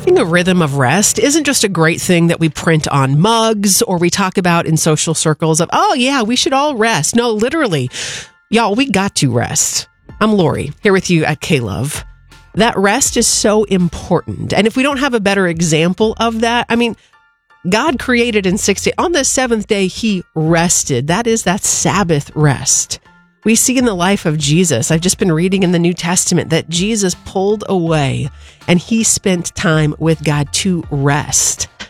Having a rhythm of rest isn't just a great thing that we print on mugs or we talk about in social circles of, oh yeah, we should all rest. No, literally, y'all, we got to rest. I'm Lori, here with you at K-Love. That rest is so important. And if we don't have a better example of that, I mean, God created in 6 days. On the seventh day, he rested. That is that Sabbath rest. We see in the life of Jesus, I've just been reading in the New Testament, that Jesus pulled away and he spent time with God to rest.